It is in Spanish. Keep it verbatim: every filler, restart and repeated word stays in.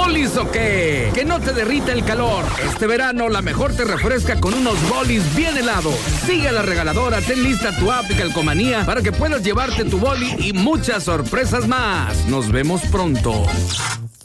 ¿Bolis o qué? Que no te derrita el calor. Este verano la mejor te refresca con unos bolis bien helados. Sigue a la regaladora, ten lista tu app de Calcomanía para que puedas llevarte tu boli y muchas sorpresas más. Nos vemos pronto.